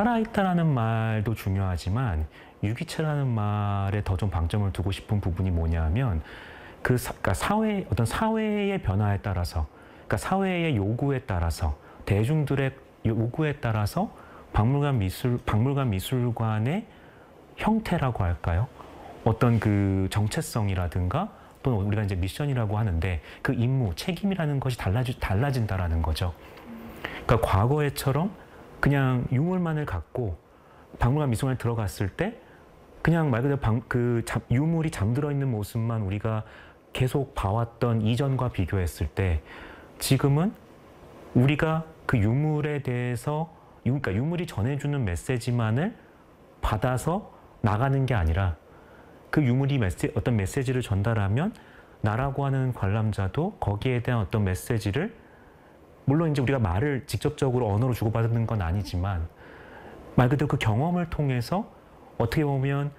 살아있다라는 말도 중요하지만 유기체라는 말에 더 좀 방점을 두고 싶은 부분이 뭐냐면 그러니까 어떤 사회의 변화에 따라서, 그러니까 사회의 요구에 따라서, 대중들의 요구에 따라서 박물관 미술관의 형태라고 할까요? 어떤 그 정체성이라든가 또는 우리가 이제 미션이라고 하는데 그 임무, 책임이라는 것이 달라진다라는 거죠. 그러니까 과거에처럼 그냥 유물만을 갖고 박물관 미술관에 들어갔을 때 그냥 말 그대로 유물이 잠들어 있는 모습만 우리가 계속 봐왔던 이전과 비교했을 때 지금은 우리가 그 유물에 대해서, 그러니까 유물이 전해주는 메시지만을 받아서 나가는 게 아니라 그 유물이 어떤 메시지를 전달하면 나라고 하는 관람자도 거기에 대한 어떤 메시지를, 물론 이제 우리가 말을 직접적으로 언어로 주고받는 건 아니지만 말 그대로 그 경험을 통해서 어떻게 보면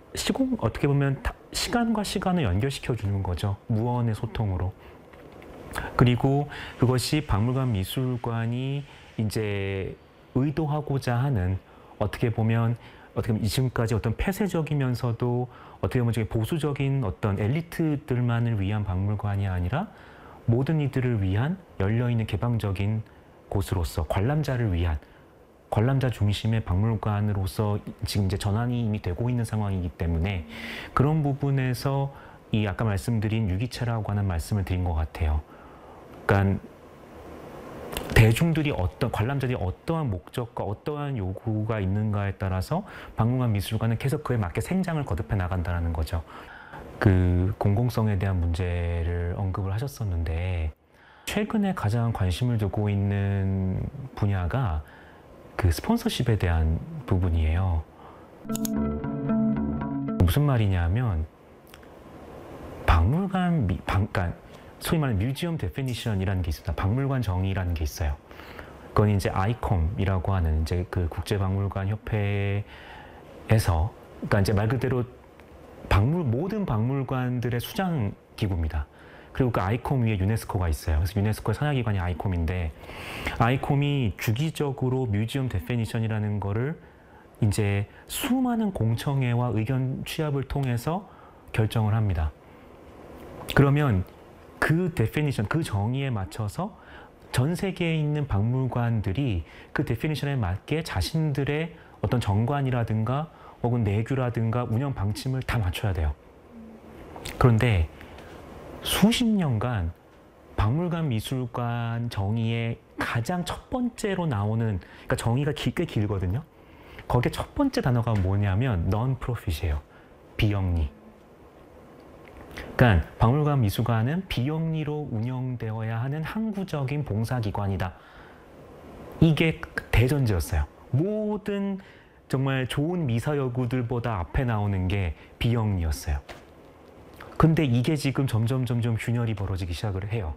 시간과 시간을 연결시켜 주는 거죠. 무언의 소통으로. 그리고 그것이 박물관 미술관이 이제 의도하고자 하는 어떻게 보면 지금까지 어떤 폐쇄적이면서도 어떻게 보면 보수적인 어떤 엘리트들만을 위한 박물관이 아니라 모든 이들을 위한 열려있는 개방적인 곳으로서 관람자를 위한, 관람자 중심의 박물관으로서 지금 이제 전환이 이미 되고 있는 상황이기 때문에 그런 부분에서 이 아까 말씀드린 유기체라고 하는 말씀을 드린 것 같아요. 그러니까 대중들이 관람자들이 어떠한 목적과 어떠한 요구가 있는가에 따라서 박물관 미술관은 계속 그에 맞게 생장을 거듭해 나간다는 거죠. 그 공공성에 대한 문제를 언급을 하셨었는데 최근에 가장 관심을 두고 있는 분야가 그 스폰서십에 대한 부분이에요. 무슨 말이냐면 그러니까 소위 말하는 뮤지엄 데피니션이라는 게 있습니다. 박물관 정의라는 게 있어요. 그건 이제 아이콤이라고 하는 이제 그 국제박물관 협회에서, 그러니까 이제 말 그대로 모든 박물관들의 수장 기구입니다. 그리고 그 아이콤 위에 유네스코가 있어요. 그래서 유네스코의 산하기관이 아이콤인데 아이콤이 주기적으로 뮤지엄 데피니션이라는 거를 이제 수많은 공청회와 의견 취합을 통해서 결정을 합니다. 그러면 그 데피니션, 그 정의에 맞춰서 전 세계에 있는 박물관들이 그 데피니션에 맞게 자신들의 어떤 정관이라든가 혹은 내규라든가 운영 방침을 다 맞춰야 돼요. 그런데 수십 년간 박물관 미술관 정의의 가장 첫 번째로 나오는, 그러니까 정의가 꽤 길거든요. 거기에 첫 번째 단어가 뭐냐면 non-profit이에요. 비영리. 그러니까 박물관 미술관은 비영리로 운영되어야 하는 항구적인 봉사기관이다. 이게 대전제였어요. 모든 정말 좋은 미사여구들보다 앞에 나오는 게 비영리였어요. 근데 이게 지금 점점 균열이 벌어지기 시작을 해요.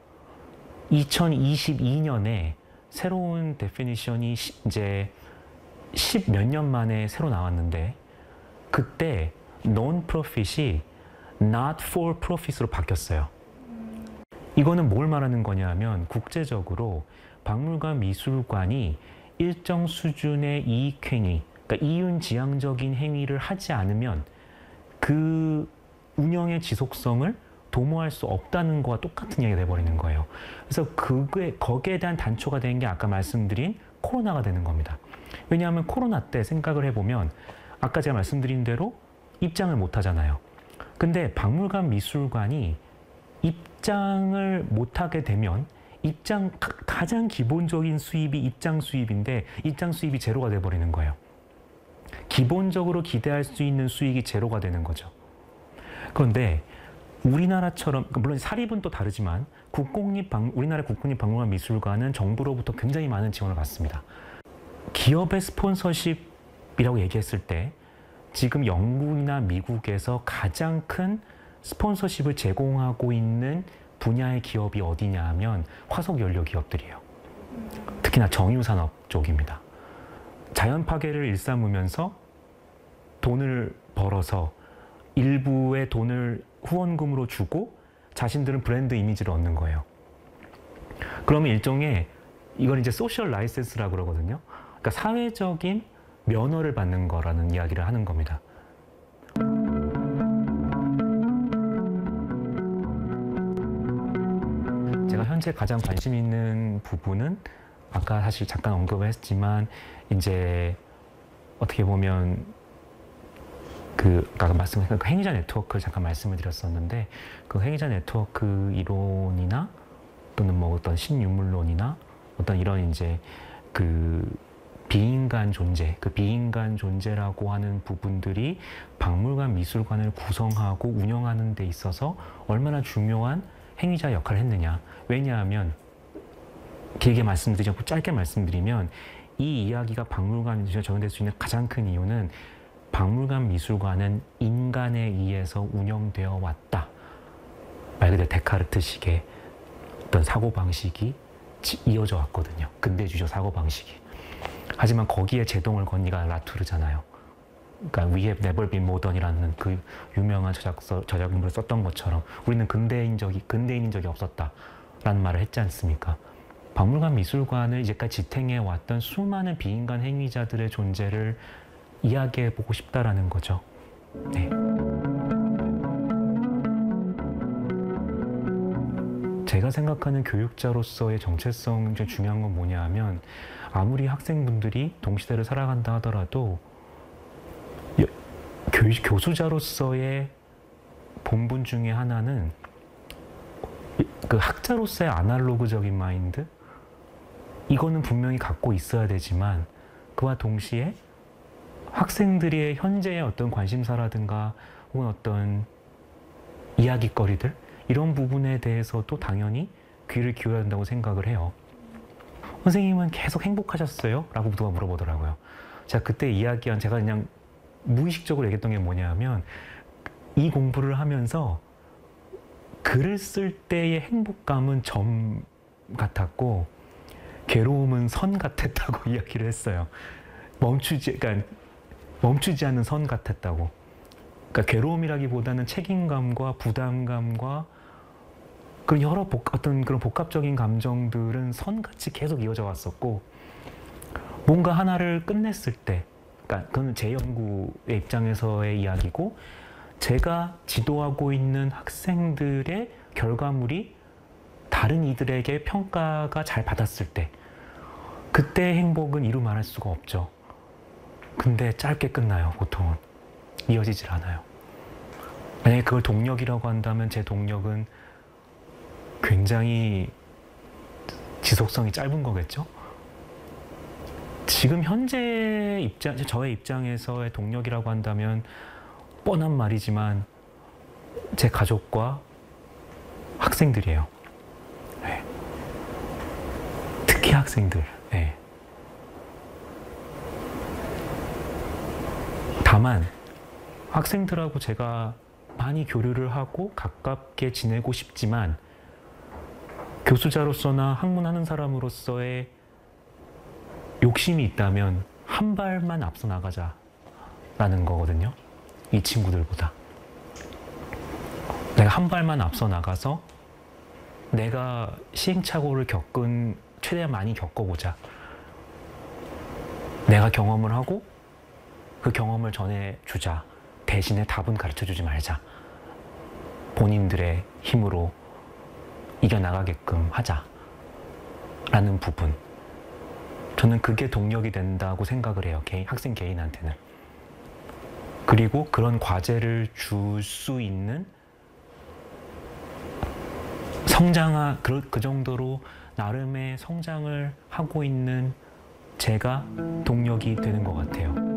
2022년에 새로운 데피니션이 이제 10몇 년 만에 새로 나왔는데 그때 non-profit이 not for profit으로 바뀌었어요. 이거는 뭘 말하는 거냐면 국제적으로 박물관 미술관이 일정 수준의 이익행위, 그러니까 이윤지향적인 행위를 하지 않으면 그 운영의 지속성을 도모할 수 없다는 거와 똑같은 얘기가 돼버리는 거예요. 그래서 거기에 대한 단초가 된 게 아까 말씀드린 코로나가 되는 겁니다. 왜냐하면 코로나 때 생각을 해보면 아까 제가 말씀드린 대로 입장을 못 하잖아요. 근데 박물관 미술관이 입장을 못하게 되면 가장 기본적인 수입이 입장 수입인데 입장 수입이 제로가 돼버리는 거예요. 기본적으로 기대할 수 있는 수익이 제로가 되는 거죠. 그런데 우리나라처럼, 물론 사립은 또 다르지만 우리나라 국공립박물관 미술관은 정부로부터 굉장히 많은 지원을 받습니다. 기업의 스폰서십이라고 얘기했을 때 지금 영국이나 미국에서 가장 큰 스폰서십을 제공하고 있는 분야의 기업이 어디냐 하면 화석연료 기업들이에요. 특히나 정유산업 쪽입니다. 자연 파괴를 일삼으면서 돈을 벌어서 일부의 돈을 후원금으로 주고 자신들은 브랜드 이미지를 얻는 거예요. 그러면 일종의 이건 이제 소셜 라이센스라고 그러거든요. 그러니까 사회적인 면허를 받는 거라는 이야기를 하는 겁니다. 제가 현재 가장 관심 있는 부분은 아까 사실 잠깐 언급을 했지만 이제 어떻게 보면 아까 말씀하신 그 행위자 네트워크를 잠깐 말씀을 드렸었는데 그 행위자 네트워크 이론이나 또는 뭐 어떤 신유물론이나 어떤 이런 이제 그 비인간 존재, 그 비인간 존재라고 하는 부분들이 박물관 미술관을 구성하고 운영하는 데 있어서 얼마나 중요한 행위자 역할을 했느냐. 왜냐하면 길게 말씀드리지 않고 짧게 말씀드리면 이 이야기가 박물관 미술관에 적용될 수 있는 가장 큰 이유는 박물관 미술관은 인간에 의해서 운영되어 왔다. 말 그대로 데카르트식의 어떤 사고방식이 이어져 왔거든요. 근대주의적 사고방식이. 하지만 거기에 제동을 건 이가 라투르잖아요. 그러니까 We have never been modern이라는 그 유명한 저작인물을 썼던 것처럼 우리는 근대인인 적이 없었다라는 말을 했지 않습니까? 박물관 미술관을 이제까지 지탱해 왔던 수많은 비인간 행위자들의 존재를 이야기해보고 싶다라는 거죠. 네. 제가 생각하는 교육자로서의 정체성 중에 중요한 건 뭐냐 하면 아무리 학생분들이 동시대를 살아간다 하더라도 교수자로서의 본분 중에 하나는 그 학자로서의 아날로그적인 마인드? 이거는 분명히 갖고 있어야 되지만 그와 동시에 학생들의 현재의 어떤 관심사라든가 혹은 어떤 이야기거리들 이런 부분에 대해서도 당연히 귀를 기울여야 한다고 생각을 해요. 선생님은 계속 행복하셨어요? 라고 누가 물어보더라고요. 제가 그때 제가 그냥 무의식적으로 얘기했던 게 뭐냐면 이 공부를 하면서 글을 쓸 때의 행복감은 점 같았고 괴로움은 선 같았다고 이야기를 했어요. 멈추지 않는 선 같았다고. 그러니까 괴로움이라기보다는 책임감과 부담감과 그런 어떤 그런 복합적인 감정들은 선같이 계속 이어져 왔었고 뭔가 하나를 끝냈을 때, 그러니까 그건 제 연구의 입장에서의 이야기고 제가 지도하고 있는 학생들의 결과물이 다른 이들에게 평가가 잘 받았을 때 그때의 행복은 이루 말할 수가 없죠. 근데 짧게 끝나요, 보통은. 이어지질 않아요. 만약에 그걸 동력이라고 한다면 제 동력은 굉장히 지속성이 짧은 거겠죠? 지금 현재 저의 입장에서의 동력이라고 한다면 뻔한 말이지만 제 가족과 학생들이에요. 네. 특히 학생들. 네. 다만 학생들하고 제가 많이 교류를 하고 가깝게 지내고 싶지만 교수자로서나 학문하는 사람으로서의 욕심이 있다면 한 발만 앞서 나가자라는 거거든요. 이 친구들보다. 내가 한 발만 앞서 나가서 내가 시행착오를 최대한 많이 겪어보자. 내가 경험을 하고 그 경험을 전해주자. 대신에 답은 가르쳐주지 말자. 본인들의 힘으로 이겨나가게끔 하자. 라는 부분. 저는 그게 동력이 된다고 생각을 해요. 학생 개인한테는. 그리고 그런 과제를 줄 수 있는 그 정도로 나름의 성장을 하고 있는 제가 동력이 되는 것 같아요.